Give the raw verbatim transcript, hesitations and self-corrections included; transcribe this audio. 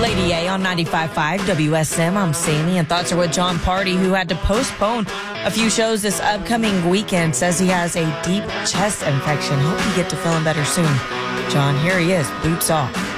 Lady A on ninety-five point five W S M. I'm Sammy, and thoughts are with John Party, who had to postpone a few shows this upcoming weekend. Says he has a deep chest infection. Hope you get to feeling better soon. John, here he is. Boots off.